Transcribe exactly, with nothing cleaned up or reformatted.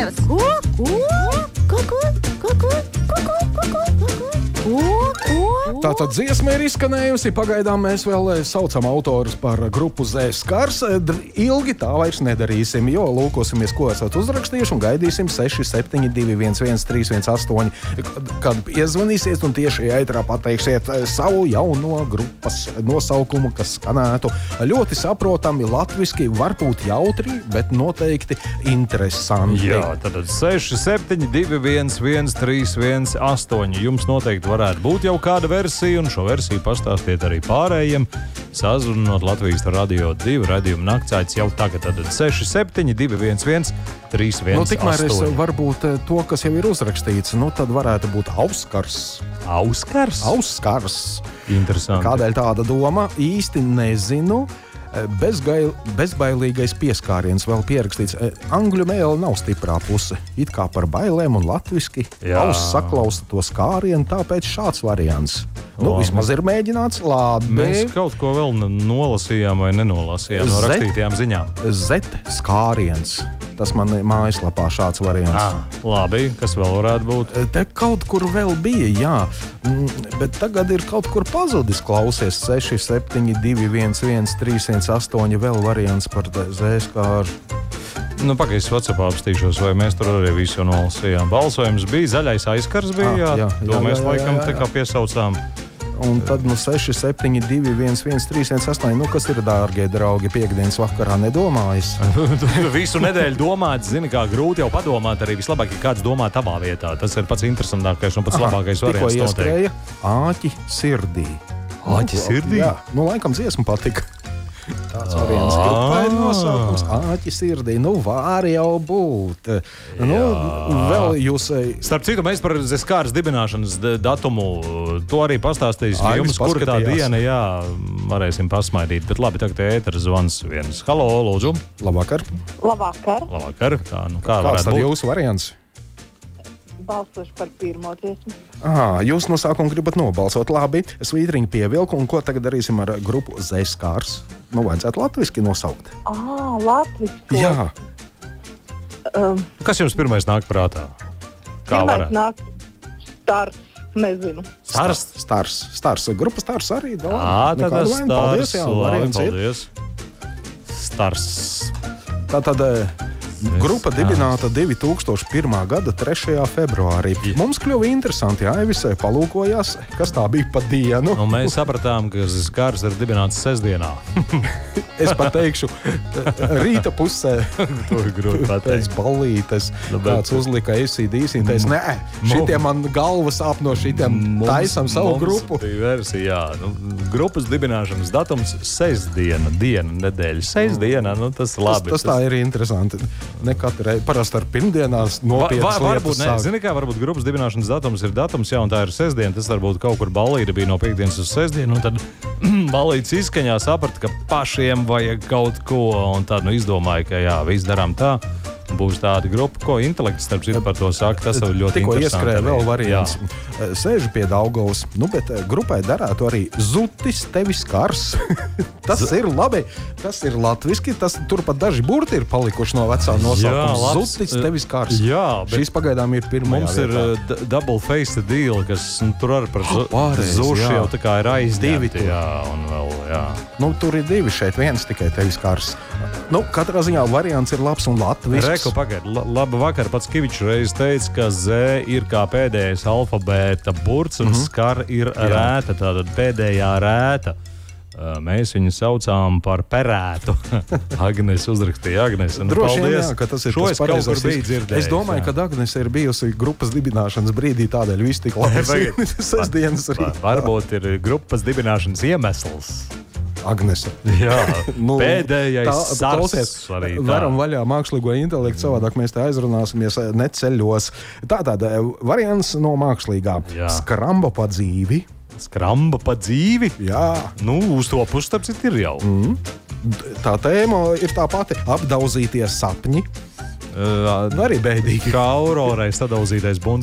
Tēvs! Ko? Ko? Ko? Ko? Ko? Ko? Ko? Ko? Ko? Ko? Ko? Tātad dziesma ir izskanējusi. Pagaidām mēs vēl saucam autorus par grupu Zēskars. Ilgi tā vairs nedarīsim, jo lūkosimies, ko esat uzrakstījuši, un gaidīsim seši septiņi divi viens viens trīs viens astoņi, kad iezvanīsiet un tieši ētrā pateiksiet savu jauno grupas nosaukumu, kas skanētu ļoti saprotami latviski, varbūt jautri, bet noteikti interesanti. Jā, tad seši septiņi divi viens viens trīs viens astoņi. Jums noteikti varētu būt jau kāda versija, un šo versiju pastāstiet arī pārējiem. Sazvanot Latvijas Radio divi raidījumu naktsaites jau tagad. Tad seši septiņi divi viens viens trīs viens astoņi. Nu, tikmēr es varbūt to, kas jau ir uzrakstīts, nu tad varētu būt Auskars. Auskars? Auskars. Interesanti. Kādēļ tāda doma? Īsti nezinu. Bezgail, bezbailīgais pieskāriens vēl pierakstīts. Angļu mēle nav stiprā puse. It kā par bailēm un latviski. Auss saklausta to skārienu, tāpēc šāds variants. Nu, Labi. Vismaz ir mēģināts. Labi. Mēs kaut ko vēl nolasījām vai nenolasījām no rakstītajām ziņām. Z skāriens. Tas man mājaslapā šāds variants. Ah, labi, kas vēl varētu būt? Te kaut kur vēl bija, jā. Bet tagad ir kaut kur pazudis. Klausies, seši septiņi divi viens viens trīs viens astoņi vēl variants par Zēskāru. Nu, pagaidzi, WhatsAppā apstīšos, vai mēs tur arī visu nolasījām. Balsojums bija, zaļais aizkars bija, jā. jā, jā to jā, mēs jā, laikam jā, jā. tā kā piesaucām. Un tad nu seši septiņi divi viens viens trīs viens astoņi. Nu, kas ir, dārgie draugi, piekdienas vakarā nedomājis? Visu nedēļu domāt, zini, kā grūti jau padomāt. Arī vislabāk, ja kāds domā tavā vietā. Tas ir pats interesantākais un pats Aha, labākais variants. Tikko ieskrēja Āķi sirdī. Āķi sirdī? Jā, nu laikam dziesmu patika. Tāds variants grupai nosaukums Āķi sirdī. Nu, var jau būt. Nu, vēl jūs... Starp citu, mēs par Zēskāras dibināšanas datumu to arī pastāstīsim jums, kur tā diena, jā, varēsim pasmaidīt. Bet labi, tagad ētera zvans viens. Halo, lūdzu. Labvakar. Labvakar. Labvakar. Tā, nu kā Kāds varētu tad būt? jūsu variants? Balsošu par pirmo dziesmu. Ah, jūs no sākuma gribat nobalsot. Labi, svītriņu pievilku, un ko tagad darīsim ar grupu Zēskārs? Nu, vajadzētu latviski nosaukt. Ah, latviski. Jā. Um, Kas jums pirmais nāk prātā? Kā pirmais varētu? nāk stars, nezinu. Stars? Stars. Stars. Grupa Stars arī. Da, Ā, tad nekādu vainu. Paldies, Stars. jā, Labi, variants ir. paldies. Stars. Tātad grupa dibināta divi tūkstoši pirmā gada trešajā februārī. Mums kļuva interesanti, jā, visai palūkojās, kas tā bija pa dienu. Un mēs sapratām, ka Zēskārs ir dibināts sestdienā. Es pateikšu, rīta pusē To ir grūti pēc pateikt. ballītes Nu, bet- kāds uzlika A C D C un teica, nē, šitie man galva sāp no šitiem, taisam savu grupu. Mums bija versija, jā. Nu, grupas dibināšanas datums sestdiena, diena, nedēļa. Sestdiena, nu tas ir Tas, labi. tas tā ir interesanti. Ne katru reizi, parasti ar pirmdienās nopietnas Va, va, varbūt, lietas ne, sāk. zini kā, varbūt grupas dibināšanas datums ir datums, jā, un tā ir sestdiena. Tas varbūt kaut kur ballīte bija no piekdienas uz sestdienu, un tad ballītes izskaņā saprata, ka pašiem vajag kaut ko, un tad nu izdomāja, ka jā, viss darām tā. Būs tāda grupa, ko intelekts starp citu par to saka. Tas ir ļoti Tikko interesanti. ieskrēja vēl arī. variants. Jā. Sēžu pie Daugavas, nu, bet grupai darētu arī Zutis tevis kars. Tas ir labi. Tas ir latviski. Tas, turpat daži burti ir palikuši no vecā nosaukuma. labs. Zutis tevis kars. Jā, bet Šīs pagaidām ir pirmā. mums ir uh, d- double face deal, kas nu, tur arī par zu- Pareizi, zuši jā. jau tā kā ir Divi aizņemti. tur. Jā, un vēl, jā. Nu, tur ir divi šeit, viens tikai tevis kars. Nu, katrā ziņā variants ir labs un latvisks. Reku, pagaid, la, labu vakar pats Kivičs reiz teica, ka Z ir kā pēdējais alfabēta burts un mm -hmm. skar ir Jā. rēta, tātad pēdējā rēta. Uh, Mēs viņu saucām par perētu. Agnes uzrakstīja Agnes. Nu, Droši vien, paldies. jā, ka tas ir Šo tas es kaut pareizais kur biju iz- dzirdējis. Es domāju, jā. ka Agnese ir bijusi grupas dibināšanas brīdī, tādēļ viss tik labi. Pagaid. Sestdienas Va- rītā. Varbūt ir grupas dibināšanas iemesls. Agnese. Jā, Nu, pēdējais tā- sars klausies, arī tā. Varam vaļā mākslīgo intelektu, savādāk mēs te aizrunāsimies neceļos. Tātad variants no mākslīgā. Jā. Skramba pa dzīvi. Skramba pa dzīvi. Jā. Nu, uz to pusi, starp citu, ir jau. Mm. Tā tēma ir tā pati - apdauzīties sapņi. Uh, Nu, arī bēdīgi. Kā aurorai sadauzītais bunds.